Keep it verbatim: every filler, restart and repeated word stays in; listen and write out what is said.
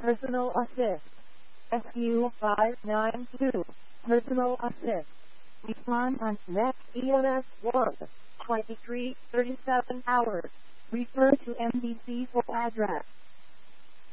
Personal assist. S U five nine two. Personal assist. Respond on next E M S one. twenty-three thirty-seven hours. Refer to M D C for address.